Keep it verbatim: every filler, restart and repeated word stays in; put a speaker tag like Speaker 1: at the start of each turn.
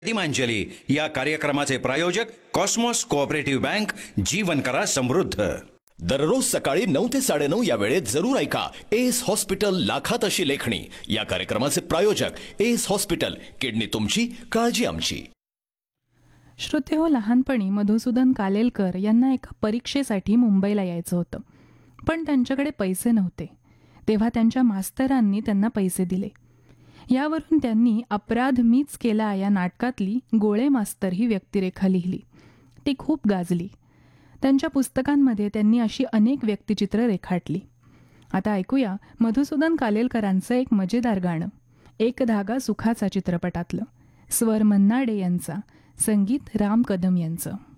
Speaker 1: दिमांजली या कार्यक्रमाचे प्रायोजक कॉस्मॉस कोऑपरेटिव्ह बँक, जीवन करा समृद्ध.
Speaker 2: दररोज सकाळी नऊ ते साडेनऊ या वेळेत जरूर ऐका एस हॉस्पिटल लाखात अशी लेखणी या कार्यक्रमाचे प्रायोजक एस हॉस्पिटल, किडनी तुमची, काळजी आमची.
Speaker 3: श्रोतेहो, लहानपणी मधुसूदन कालेलकर यांना एका परीक्षेसाठी मुंबईला यायचं होतं, पण त्यांच्याकडे पैसे नव्हते. तेव्हा त्यांच्या मास्तरांनी त्यांना पैसे दिले. यावरून त्यांनी अपराध मीच केला या नाटकातली गोळे मास्तर ही व्यक्तिरेखा लिहिली. ती खूप गाजली. त्यांच्या पुस्तकांमध्ये त्यांनी अशी अनेक व्यक्तिचित्र रेखाटली. आता ऐकूया मधुसूदन कालेलकरांचं एक मजेदार गाणं, एक धागा सुखाचा चित्रपटातलं. स्वर मन्नाडे यांचा, संगीत राम कदम यांचं.